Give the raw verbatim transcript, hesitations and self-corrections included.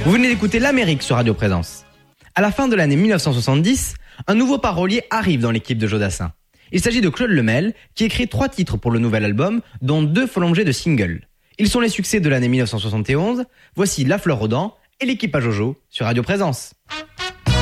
Vous venez d'écouter l'Amérique sur Radio Présence. À la fin de l'année mille neuf cent soixante-dix, un nouveau parolier arrive dans l'équipe de Joe Dassin. Il s'agit de Claude Lemel, qui écrit trois titres pour le nouvel album, dont deux prolongés de singles. Ils sont les succès de l'année mille neuf cent soixante et onze. Voici La Fleur aux dents et l'équipe à Jojo sur Radio Présence.